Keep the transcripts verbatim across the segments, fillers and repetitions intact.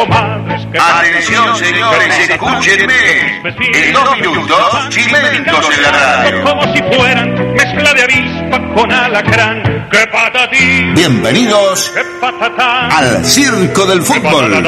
comadres. Atención, señores, escúchenme. En dos minutos, Chimentos en la radio. Como si fueran mezcla de avispa con alacrán. ¡Qué patatín! Bienvenidos ¡Qué patatán! al Circo del Fútbol.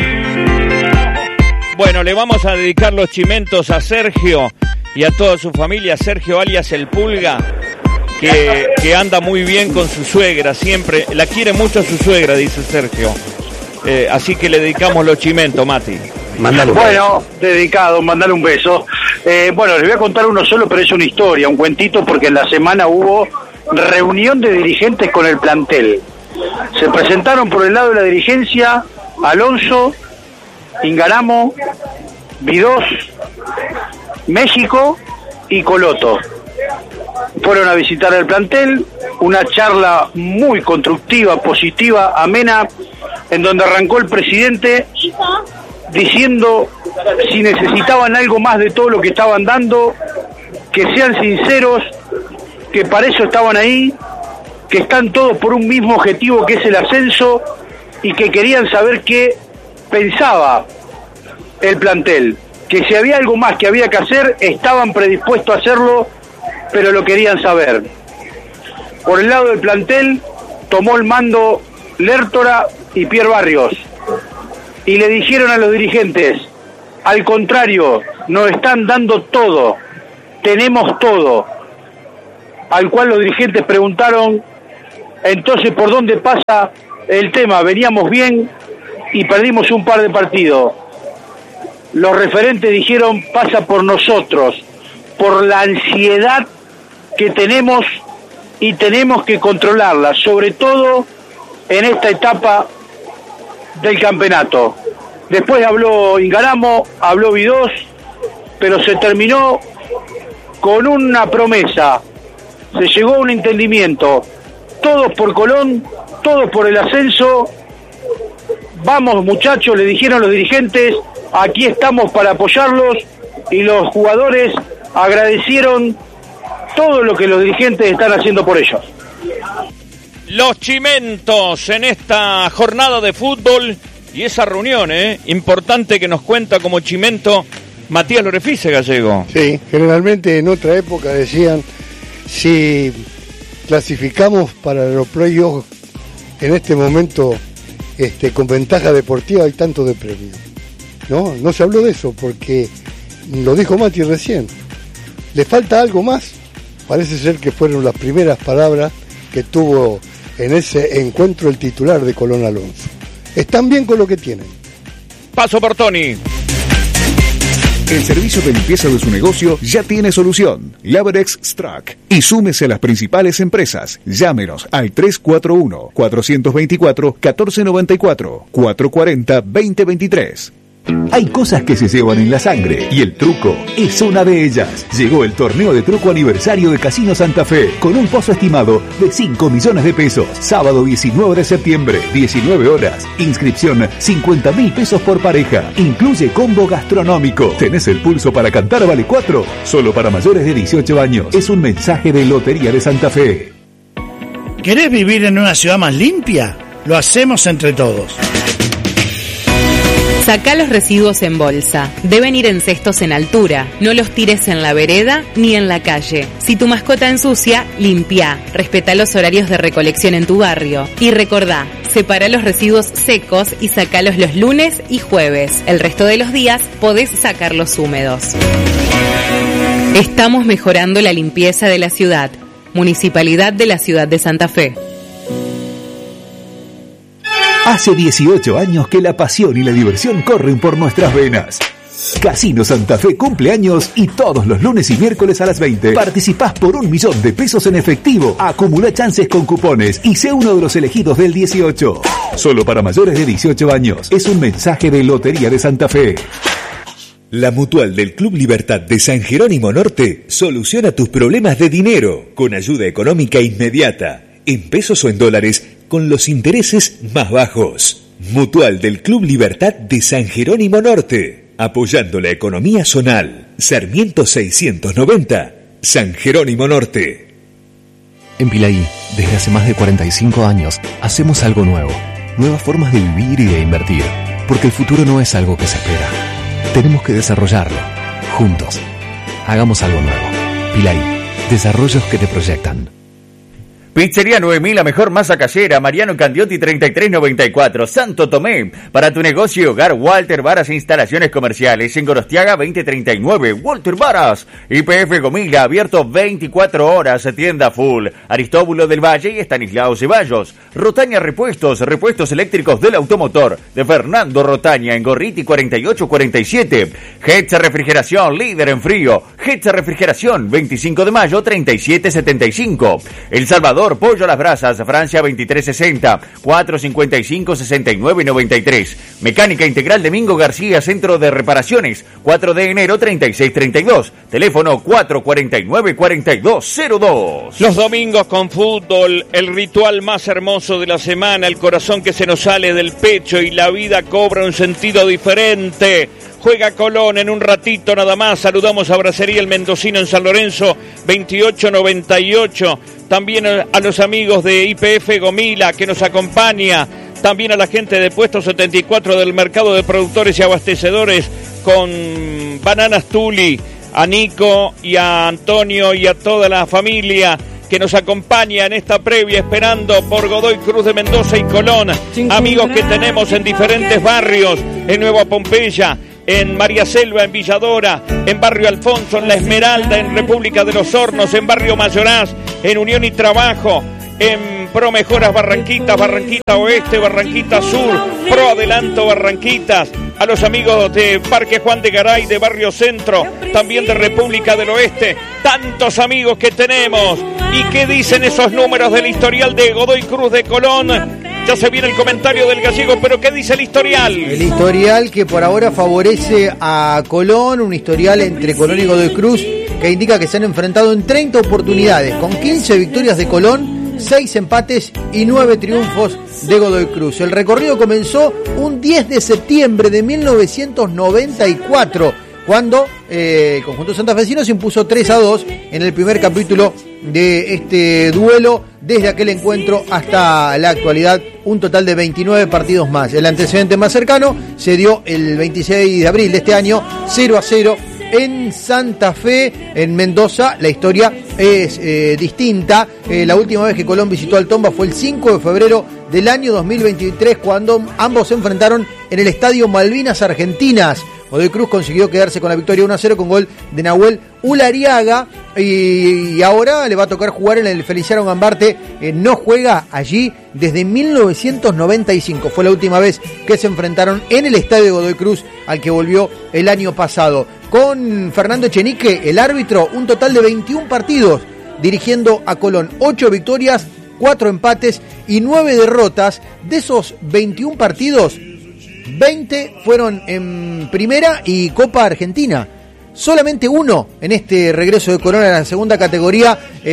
Bueno, le vamos a dedicar los chimentos a Sergio y a toda su familia. Sergio alias El Pulga, que, que anda muy bien con su suegra, siempre. La quiere mucho a su suegra, dice Sergio. Eh, así que le dedicamos los chimentos, Mati. Mandale bueno, dedicado, mandale un beso. Eh, bueno, les voy a contar uno solo, pero es una historia, un cuentito, porque en la semana hubo reunión de dirigentes con el plantel. Se presentaron por el lado de la dirigencia Alonso, Ingaramo, Vidós, México y Coloto. Fueron a visitar el plantel, una charla muy constructiva, positiva, amena, en donde arrancó el presidente diciendo si necesitaban algo más de todo lo que estaban dando, que sean sinceros, que para eso estaban ahí, que están todos por un mismo objetivo, que es el ascenso, y que querían saber qué pensaba el plantel, que si había algo más que había que hacer, estaban predispuestos a hacerlo, pero lo querían saber. Por el lado del plantel tomó el mando Lertora y Pierre Barrios, y le dijeron a los dirigentes: al contrario, nos están dando todo, tenemos todo. Al cual los dirigentes preguntaron: entonces, ¿por dónde pasa el tema? Veníamos bien y perdimos un par de partidos. Los referentes dijeron: pasa por nosotros, por la ansiedad que tenemos y tenemos que controlarla, sobre todo en esta etapa del campeonato. Después habló Ingaramo, habló Vidós, pero se terminó con una promesa, se llegó a un entendimiento: todos por Colón, todos por el ascenso. Vamos, muchachos, le dijeron los dirigentes, aquí estamos para apoyarlos, y los jugadores agradecieron todo lo que los dirigentes están haciendo por ellos. Los chimentos en esta jornada de fútbol y esa reunión eh, importante que nos cuenta como chimento Matías Lorefice, Gallego. Sí, generalmente en otra época decían: si clasificamos para los playoffs en este momento este, con ventaja deportiva, hay tanto de premio. No, no se habló de eso porque lo dijo Mati recién. ¿Le falta algo más? Parece ser que fueron las primeras palabras que tuvo en ese encuentro el titular de Colón, Alonso. Están bien con lo que tienen. Paso por Tony. El servicio de limpieza de su negocio ya tiene solución. Labrex Strack. Y súmese a las principales empresas. Llámenos al tres cuatro uno, cuatro dos cuatro, uno cuatro nueve cuatro, cuatro cuatro cero, dos cero dos tres. Hay cosas que se llevan en la sangre y el truco es una de ellas. Llegó el torneo de truco aniversario de Casino Santa Fe con un pozo estimado de cinco millones de pesos. Sábado diecinueve de septiembre, diecinueve horas. Inscripción cincuenta mil pesos por pareja. Incluye combo gastronómico. ¿Tenés el pulso para cantar? Vale cuatro. Solo para mayores de dieciocho años. Es un mensaje de Lotería de Santa Fe. ¿Querés vivir en una ciudad más limpia? Lo hacemos entre todos. Sacá los residuos en bolsa. Deben ir en cestos en altura. No los tires en la vereda ni en la calle. Si tu mascota ensucia, limpia. Respetá los horarios de recolección en tu barrio. Y recordá, separa los residuos secos y sacalos los lunes y jueves. El resto de los días podés sacarlos húmedos. Estamos mejorando la limpieza de la ciudad. Municipalidad de la Ciudad de Santa Fe. Hace dieciocho años que la pasión y la diversión corren por nuestras venas. Casino Santa Fe cumple años y todos los lunes y miércoles a las veinte participás por un millón de pesos en efectivo. Acumula chances con cupones y sé uno de los elegidos del dieciocho. Solo para mayores de dieciocho años. Es un mensaje de Lotería de Santa Fe. La Mutual del Club Libertad de San Jerónimo Norte soluciona tus problemas de dinero con ayuda económica inmediata, en pesos o en dólares, con los intereses más bajos. Mutual del Club Libertad de San Jerónimo Norte, apoyando la economía zonal. Sarmiento seiscientos noventa, San Jerónimo Norte. En Pilaí, desde hace más de cuarenta y cinco años, hacemos algo nuevo. Nuevas formas de vivir y de invertir. Porque el futuro no es algo que se espera. Tenemos que desarrollarlo. Juntos. Hagamos algo nuevo. Pilay. Desarrollos que te proyectan. Pizzería nueve mil, la mejor masa casera, Mariano Candiotti treinta y tres noventa y cuatro, Santo Tomé. Para tu negocio y hogar, Walter Varas e Instalaciones Comerciales, en Gorostiaga veinte treinta y nueve, Walter Varas. Y P F Gomila, abierto veinticuatro horas, tienda full. Aristóbulo del Valle y Estanislao Ceballos. Rotaña Repuestos, repuestos eléctricos del automotor, de Fernando Rotaña, en Gorriti cuarenta y ocho cuarenta y siete. Hetza Refrigeración, líder en frío. Hetza Refrigeración, veinticinco de mayo, treinta y siete setenta y cinco. El Salvador, Pollo a las Brasas, Francia veintitrés sesenta, cuatro cincuenta y cinco, sesenta y nueve noventa y tres. Mecánica Integral de Mingo García, Centro de Reparaciones, cuatro de enero, treinta y seis treinta y dos. Teléfono cuatro cuarenta y nueve, cuarenta y dos cero dos. Los domingos con fútbol, el ritual más hermoso de la semana, el corazón que se nos sale del pecho y la vida cobra un sentido diferente. Juega Colón en un ratito nada más. Saludamos a Bracería El Mendocino en San Lorenzo, veintiocho noventa y ocho. También a los amigos de I P F Gomila que nos acompaña. También a la gente de Puesto setenta y cuatro del Mercado de Productores y Abastecedores con Bananas Tuli. A Nico y a Antonio y a toda la familia que nos acompaña en esta previa, esperando por Godoy Cruz de Mendoza y Colón. Amigos que tenemos en diferentes barrios, en Nueva Pompeya, en María Selva, en Villadora, en Barrio Alfonso, en La Esmeralda, en República de los Hornos, en Barrio Mayoraz, en Unión y Trabajo, en Pro Mejoras Barranquitas, Barranquita Oeste, Barranquita Sur, Pro Adelanto Barranquitas, a los amigos de Parque Juan de Garay, de Barrio Centro, también de República del Oeste, tantos amigos que tenemos. ¿Y qué dicen esos números del historial de Godoy Cruz de Colón? Ya se viene el comentario del gallego, pero ¿qué dice el historial? El historial que por ahora favorece a Colón, un historial entre Colón y Godoy Cruz, que indica que se han enfrentado en treinta oportunidades, con quince victorias de Colón, seis empates y nueve triunfos de Godoy Cruz. El recorrido comenzó un diez de septiembre de mil novecientos noventa y cuatro, cuando eh, el conjunto santafesino se impuso tres a dos en el primer capítulo de este duelo. Desde aquel encuentro hasta la actualidad, un total de veintinueve partidos más. El antecedente más cercano se dio el veintiséis de abril de este año, cero a cero en Santa Fe. En Mendoza la historia es eh, distinta. Eh, la última vez que Colón visitó al Tomba fue el cinco de febrero del año dos mil veintitrés, cuando ambos se enfrentaron en el Estadio Malvinas Argentinas. Godoy Cruz consiguió quedarse con la victoria uno a cero con gol de Nahuel Ulariaga, y, y ahora le va a tocar jugar en el Feliciano Gambarte. Eh, no juega allí desde mil novecientos noventa y cinco, fue la última vez que se enfrentaron en el estadio de Godoy Cruz, al que volvió el año pasado. Con Fernando Echenique, el árbitro, un total de veintiún partidos dirigiendo a Colón, ocho victorias, cuatro empates y nueve derrotas. De esos veintiún partidos, veinte fueron en Primera y Copa Argentina. Solamente uno en este regreso de Colón a la segunda categoría.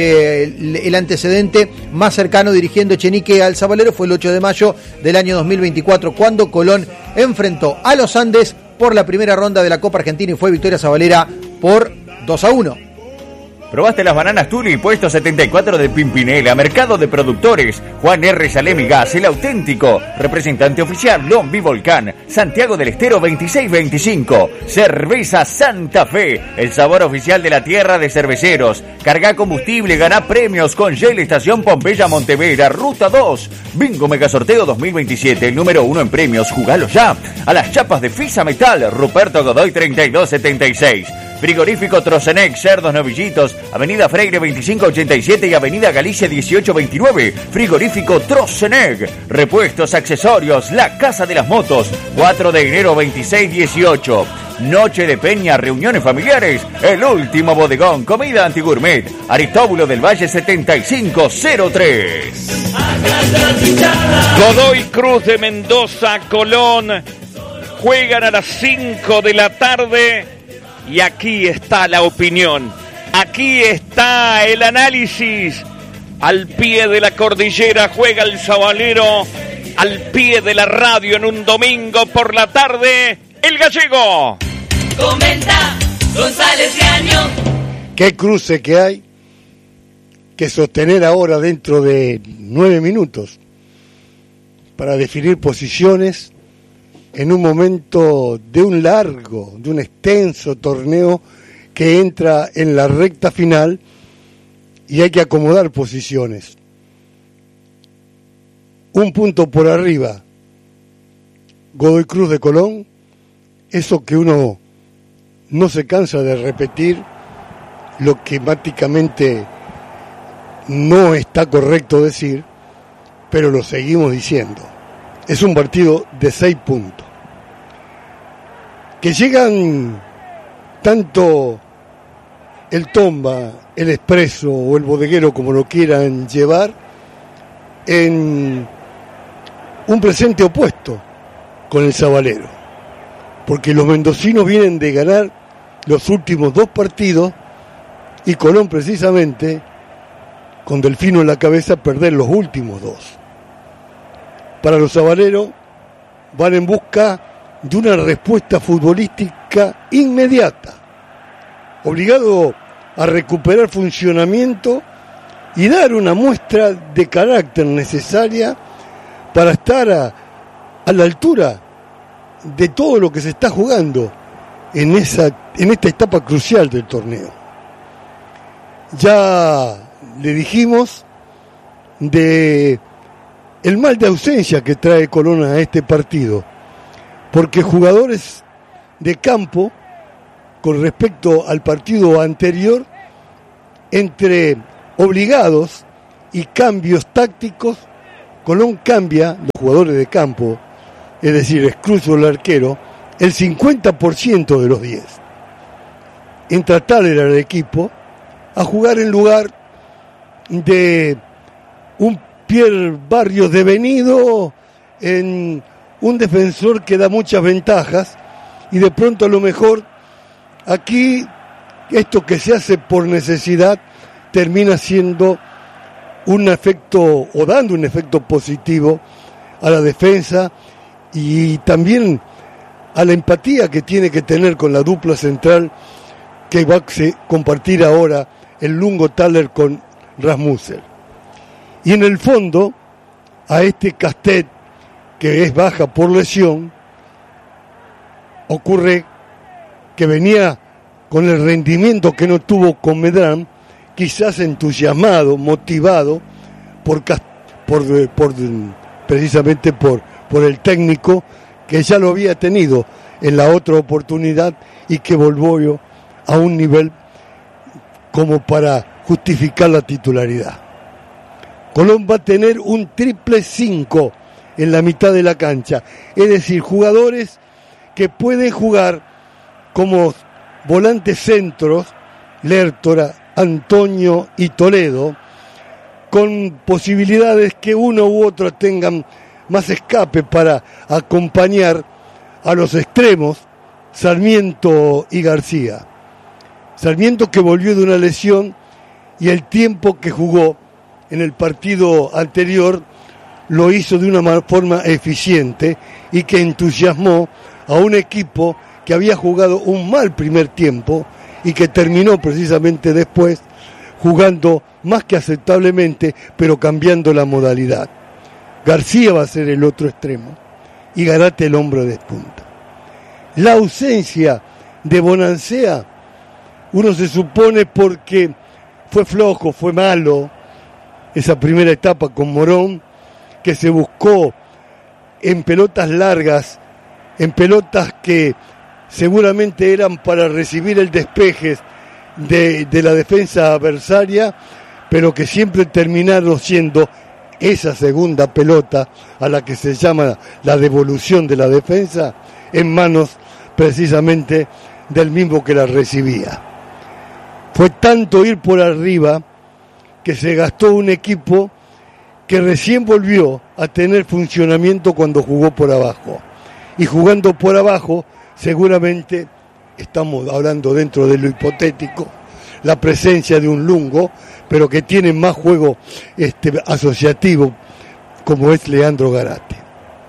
Eh, el antecedente más cercano dirigiendo Echenique al Zabalero fue el ocho de mayo del año dos mil veinticuatro, cuando Colón enfrentó a los Andes por la primera ronda de la Copa Argentina y fue victoria sabalera por dos a uno. ¿Probaste las bananas Tuli? Puesto setenta y cuatro de Pimpinela, Mercado de Productores, Juan R. Salemi Gas, el auténtico, representante oficial Lombi Volcán, Santiago del Estero veintiséis veinticinco, Cerveza Santa Fe, el sabor oficial de la tierra de cerveceros, carga combustible, gana premios con Shell Estación Pompeya Montevera, Ruta dos, Bingo Mega Sorteo dos mil veintisiete, el número uno en premios, jugalo ya, a las chapas de Fisa Metal, Ruperto Godoy treinta y dos setenta y seis. Frigorífico Trocenec, Cerdos Novillitos, Avenida Freire veinticinco ochenta y siete y Avenida Galicia dieciocho veintinueve. Frigorífico Trocenec. Repuestos, accesorios, la Casa de las Motos. cuatro de enero veintiséis dieciocho. Noche de peña, reuniones familiares. El último bodegón, comida antigourmet. Aristóbulo del Valle setenta y cinco cero tres. Godoy Cruz de Mendoza, Colón. Juegan a las cinco de la tarde. Y aquí está la opinión, aquí está el análisis. Al pie de la cordillera juega el Zabalero, al pie de la radio en un domingo por la tarde, el gallego. Comenta González Yaño. Qué cruce que hay que sostener ahora dentro de nueve minutos para definir posiciones en un momento de un largo, de un extenso torneo que entra en la recta final y hay que acomodar posiciones. Un punto por arriba, Godoy Cruz de Colón, eso que uno no se cansa de repetir, lo que máticamente no está correcto decir, pero lo seguimos diciendo. Es un partido de seis puntos. Que llegan tanto el Tomba, el Expreso o el Bodeguero, como lo quieran llevar, en un presente opuesto con el Sabalero, porque los mendocinos vienen de ganar los últimos dos partidos y Colón precisamente, con Delfino en la cabeza, perder los últimos dos. Para los sabaleros van en busca de una respuesta futbolística inmediata, obligado a recuperar funcionamiento y dar una muestra de carácter necesaria para estar a, a la altura de todo lo que se está jugando en esa en esta etapa crucial del torneo. Ya le dijimos de el mal de ausencia que trae Colón a este partido, porque jugadores de campo, con respecto al partido anterior, entre obligados y cambios tácticos, Colón cambia los jugadores de campo, es decir, excluso el arquero, el cincuenta por ciento de los diez. Entra Thaler al equipo a jugar en lugar de un Pierre Barrios devenido en un defensor que da muchas ventajas, y de pronto a lo mejor aquí esto que se hace por necesidad termina siendo un efecto o dando un efecto positivo a la defensa y también a la empatía que tiene que tener con la dupla central que va a compartir ahora el Lungo Thaler con Rasmussen. Y en el fondo, a este Castet, que es baja por lesión, ocurre que venía con el rendimiento que no tuvo con Medrán, quizás entusiasmado, motivado por, por, por precisamente por, por el técnico que ya lo había tenido en la otra oportunidad y que volvió a un nivel como para justificar la titularidad. Colón va a tener un triple cinco en la mitad de la cancha, es decir, jugadores que pueden jugar como volantes centros, Lertora, Antonio y Toledo, con posibilidades que uno u otro tengan más escape para acompañar a los extremos, Sarmiento y García. Sarmiento, que volvió de una lesión, y el tiempo que jugó en el partido anterior lo hizo de una forma eficiente y que entusiasmó a un equipo que había jugado un mal primer tiempo y que terminó precisamente después jugando más que aceptablemente, pero cambiando la modalidad. García va a ser el otro extremo y Garate el hombro de punta. La ausencia de Bonancea, uno se supone porque fue flojo, fue malo esa primera etapa con Morón, que se buscó en pelotas largas, en pelotas que seguramente eran para recibir el despeje de, de la defensa adversaria, pero que siempre terminaron siendo esa segunda pelota a la que se llama la devolución de la defensa en manos precisamente del mismo que la recibía. Fue tanto ir por arriba que se gastó un equipo que recién volvió a tener funcionamiento cuando jugó por abajo. Y jugando por abajo, seguramente, estamos hablando dentro de lo hipotético, la presencia de un Lungo, pero que tiene más juego este, asociativo, como es Leandro Garate.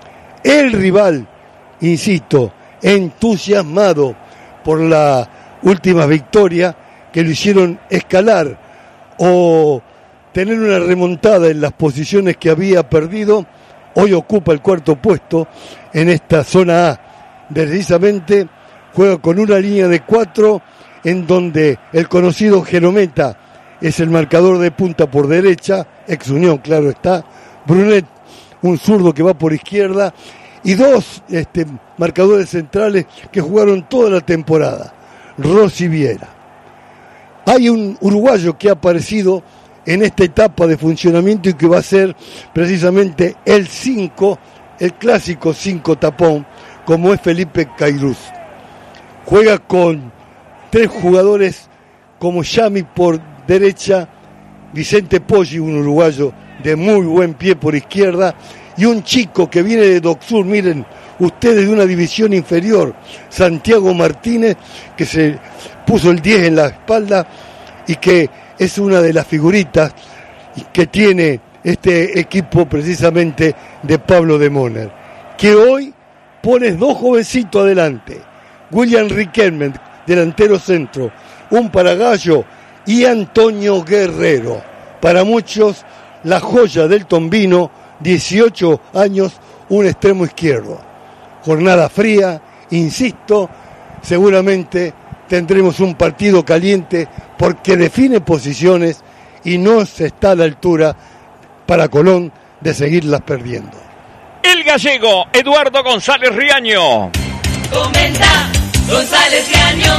El rival, insisto, entusiasmado por la última victoria, que lo hicieron escalar o tener una remontada en las posiciones que había perdido, hoy ocupa el cuarto puesto en esta zona A. Precisamente juega con una línea de cuatro en donde el conocido Gerometa es el marcador de punta por derecha, ex Unión, claro está, Brunet, un zurdo que va por izquierda, y dos este, marcadores centrales que jugaron toda la temporada, Rossi Viera. Hay un uruguayo que ha aparecido en esta etapa de funcionamiento y que va a ser precisamente el cinco, el clásico cinco tapón, como es Felipe Cairuz. Juega con tres jugadores como Yami por derecha, Vicente Poggi, un uruguayo de muy buen pie por izquierda, y un chico que viene de Docsur, miren ustedes, de una división inferior, Santiago Martínez, que se puso el diez en la espalda y que es una de las figuritas que tiene este equipo precisamente de Pablo de Moner, que hoy pone dos jovencitos adelante, William Riquelme, delantero centro, un paragallo, y Antonio Guerrero, para muchos la joya del Tombino, dieciocho años, un extremo izquierdo. Jornada fría, insisto, seguramente tendremos un partido caliente porque define posiciones y no se está a la altura para Colón de seguirlas perdiendo. El gallego Eduardo González Riaño. Comenta González Riaño.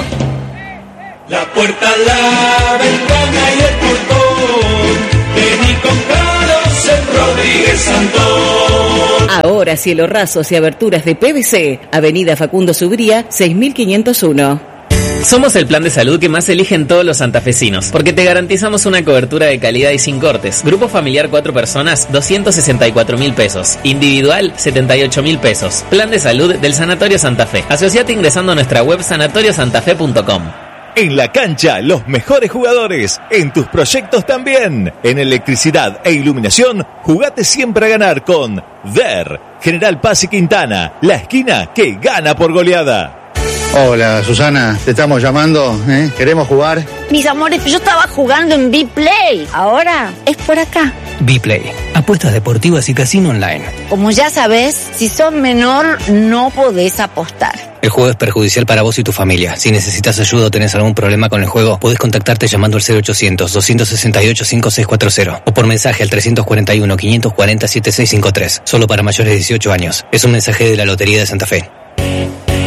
La puerta, la ventana y el portón. Vení con Carlos en Rodríguez Santón. Ahora cielo rasos y aberturas de P V C. Avenida Facundo Subría, seis mil quinientos uno. Somos el plan de salud que más eligen todos los santafesinos, porque te garantizamos una cobertura de calidad y sin cortes. Grupo familiar cuatro personas, doscientos sesenta y cuatro mil pesos. Individual, setenta y ocho mil pesos. Plan de salud del Sanatorio Santa Fe. Asociate ingresando a nuestra web sanatorio santa fe punto com. En la cancha, los mejores jugadores. En tus proyectos también. En electricidad e iluminación, jugate siempre a ganar con D E R. General Paz y Quintana, la esquina que gana por goleada. Hola, Susana, te estamos llamando, ¿eh? ¿Queremos jugar? Mis amores, yo estaba jugando en B-Play. Ahora es por acá. B-Play, apuestas deportivas y casino online. Como ya sabes, si sos menor, no podés apostar. El juego es perjudicial para vos y tu familia. Si necesitas ayuda o tenés algún problema con el juego, podés contactarte llamando al cero ochocientos, doscientos sesenta y ocho, cincuenta y seis cuarenta o por mensaje al trescientos cuarenta y uno, quinientos cuarenta, setenta y seis cincuenta y tres. Solo para mayores de dieciocho años. Es un mensaje de la Lotería de Santa Fe.